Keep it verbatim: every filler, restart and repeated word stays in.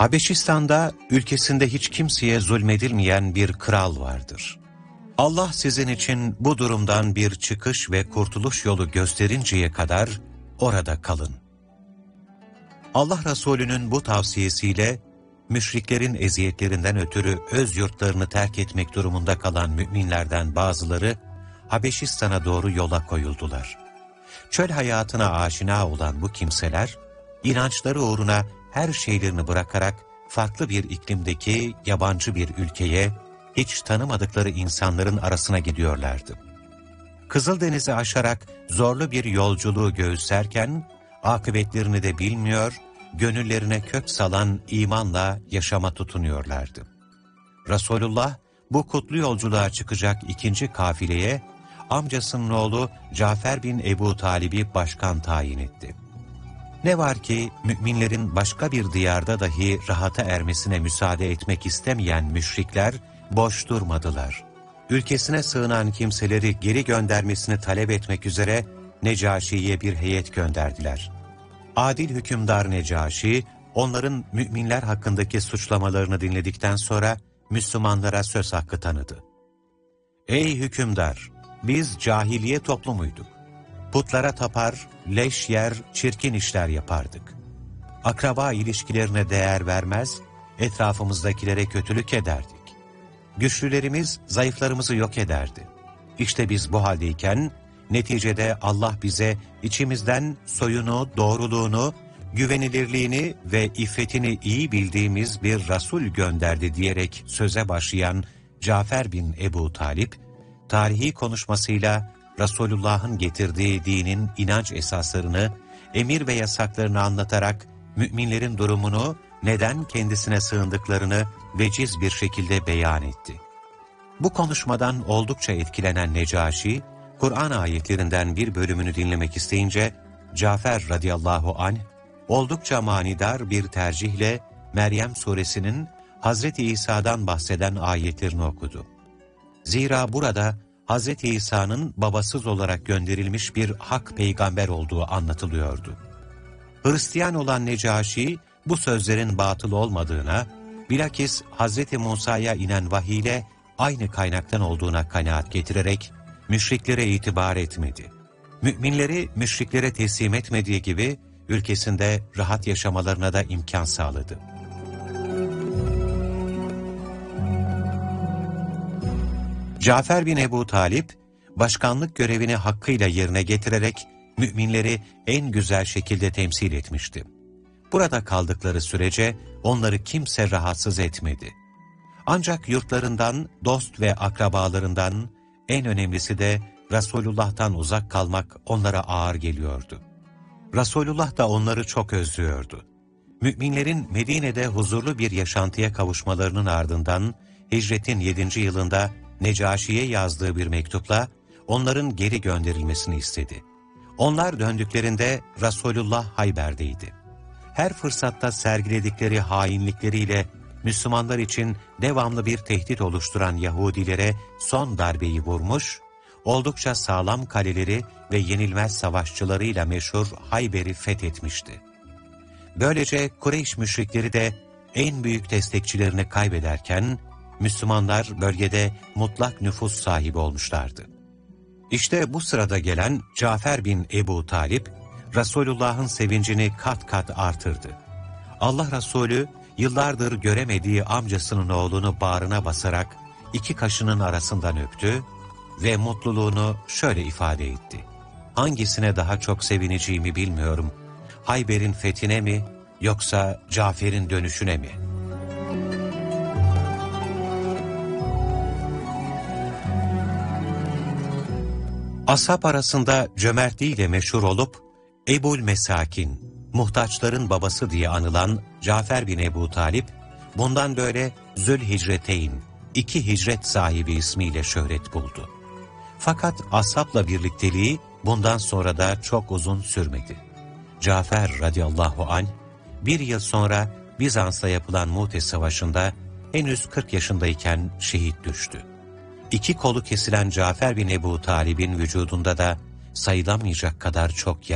Habeşistan'da ülkesinde hiç kimseye zulmedilmeyen bir kral vardır. Allah sizin için bu durumdan bir çıkış ve kurtuluş yolu gösterinceye kadar orada kalın. Allah Resulü'nün bu tavsiyesiyle müşriklerin eziyetlerinden ötürü öz yurtlarını terk etmek durumunda kalan müminlerden bazıları Habeşistan'a doğru yola koyuldular. Çöl hayatına aşina olan bu kimseler, inançları uğruna her şeylerini bırakarak farklı bir iklimdeki yabancı bir ülkeye, hiç tanımadıkları insanların arasına gidiyorlardı. Kızıldeniz'i aşarak zorlu bir yolculuğu göğüslerken, akıbetlerini de bilmiyor, gönüllerine kök salan imanla yaşama tutunuyorlardı. Resulullah, bu kutlu yolculuğa çıkacak ikinci kafileye, amcasının oğlu Cafer bin Ebu Talib'i başkan tayin etti. Ne var ki müminlerin başka bir diyarda dahi rahata ermesine müsaade etmek istemeyen müşrikler boş durmadılar. Ülkesine sığınan kimseleri geri göndermesini talep etmek üzere Necaşi'ye bir heyet gönderdiler. Adil hükümdar Necaşi, onların müminler hakkındaki suçlamalarını dinledikten sonra Müslümanlara söz hakkı tanıdı. Ey hükümdar! Biz cahiliye toplumuyduk. Putlara tapar, leş yer, çirkin işler yapardık. Akraba ilişkilerine değer vermez, etrafımızdakilere kötülük ederdik. Güçlülerimiz zayıflarımızı yok ederdi. İşte biz bu haldeyken, neticede Allah bize içimizden soyunu, doğruluğunu, güvenilirliğini ve iffetini iyi bildiğimiz bir Resul gönderdi diyerek söze başlayan Cafer bin Ebu Talip, tarihi konuşmasıyla Resulullah'ın getirdiği dinin inanç esaslarını, emir ve yasaklarını anlatarak müminlerin durumunu, neden kendisine sığındıklarını veciz bir şekilde beyan etti. Bu konuşmadan oldukça etkilenen Necaşi, Kur'an ayetlerinden bir bölümünü dinlemek isteyince, Cafer radıyallahu anh, oldukça manidar bir tercihle Meryem suresinin Hazreti İsa'dan bahseden ayetlerini okudu. Zira burada Hazreti İsa'nın babasız olarak gönderilmiş bir hak peygamber olduğu anlatılıyordu. Hristiyan olan Necaşi, bu sözlerin batıl olmadığına, bilakis Hazreti Musa'ya inen vahiy ile aynı kaynaktan olduğuna kanaat getirerek, müşriklere itibar etmedi. Müminleri müşriklere teslim etmediği gibi, ülkesinde rahat yaşamalarına da imkan sağladı. Cafer bin Ebu Talip, başkanlık görevini hakkıyla yerine getirerek müminleri en güzel şekilde temsil etmişti. Burada kaldıkları sürece onları kimse rahatsız etmedi. Ancak yurtlarından, dost ve akrabalarından, en önemlisi de Resulullah'tan uzak kalmak onlara ağır geliyordu. Resulullah da onları çok özlüyordu. Müminlerin Medine'de huzurlu bir yaşantıya kavuşmalarının ardından, hicretin yedinci yılında Necaşi'ye yazdığı bir mektupla onların geri gönderilmesini istedi. Onlar döndüklerinde Resulullah Hayber'deydi. Her fırsatta sergiledikleri hainlikleriyle Müslümanlar için devamlı bir tehdit oluşturan Yahudilere son darbeyi vurmuş, oldukça sağlam kaleleri ve yenilmez savaşçılarıyla meşhur Hayber'i fethetmişti. Böylece Kureyş müşrikleri de en büyük destekçilerini kaybederken, Müslümanlar bölgede mutlak nüfus sahibi olmuşlardı. İşte bu sırada gelen Cafer bin Ebu Talip, Resulullah'ın sevincini kat kat artırdı. Allah Resulü, yıllardır göremediği amcasının oğlunu bağrına basarak iki kaşının arasından öptü ve mutluluğunu şöyle ifade etti. Hangisine daha çok sevineceğimi bilmiyorum. Hayber'in fethine mi, yoksa Cafer'in dönüşüne mi? Ashab arasında cömertliğiyle meşhur olup, Ebul Mesakin, muhtaçların babası diye anılan Cafer bin Ebu Talip, bundan böyle Zülhicreteyn, iki hicret sahibi ismiyle şöhret buldu. Fakat ashabla birlikteliği bundan sonra da çok uzun sürmedi. Cafer radıyallahu anh, bir yıl sonra Bizans'ta yapılan Mu'te Savaşı'nda henüz kırk yaşındayken şehit düştü. İki kolu kesilen Cafer bin Ebu Talib'in vücudunda da sayılamayacak kadar çok yara